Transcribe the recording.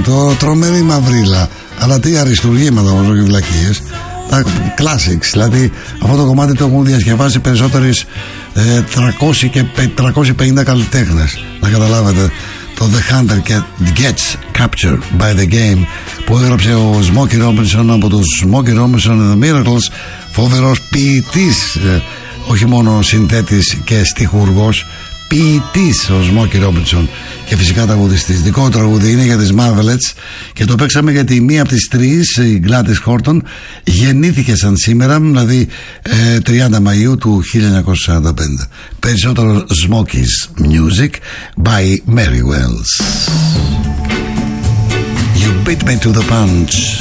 το τρομερή μαυρίλα. Αλλά τι αριστουργήματα όμως και βλακίες. Τα classics, δηλαδή αυτό το κομμάτι το έχουν διασκευάσει περισσότερες 300 και 350 καλλιτέχνες. Να καταλάβετε, το The Hunter Gets Captured by the Game που έγραψε ο Smokey Robinson από τους Smokey Robinson and the Miracles. Φοβερός ποιητής, όχι μόνο συνθέτης και στιχουργός, ποιητής ο Smokey Robinson και φυσικά τραγουδιστής. Δικό τραγούδι είναι για τις Marvelettes και το παίξαμε γιατί μία από τις τρεις, η Gladys Horton, γεννήθηκε σαν σήμερα, δηλαδή 30 Μαΐου του 1945. Περισσότερο Smokey's Music by Mary Wells. You beat me to the punch.